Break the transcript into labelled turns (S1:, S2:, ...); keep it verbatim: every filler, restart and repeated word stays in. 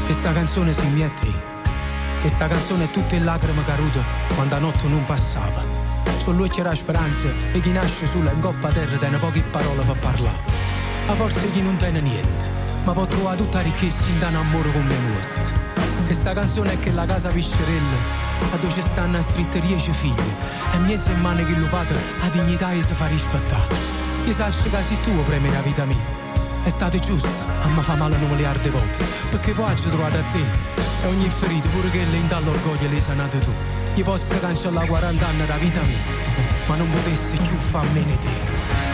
S1: Questa canzone si mi è te. Questa canzone è tutte lacrime cadute quando la notte non passava. Sono lui che era speranza e chi nasce sulla ingoppa terra tiene poche parole per parlare. A forza chi non tiene niente, ma può trovare tutta ricchezza in un amore come questo. Questa canzone è che la casa piscerella, a dove ci stanno scritte dieci figli, e mezzo in mano che lo padre la dignità e si fa rispettare. Io salcio che sei tuo premi la vita mia. È stato giusto, a me fa male un miliardo di volte, perché poi ci trovate a te. E ogni ferita, pure che le indà l'orgoglio, le sanate tu. Io posso cancellare quaranta anni da vita mia, ma non potessi più farmene te.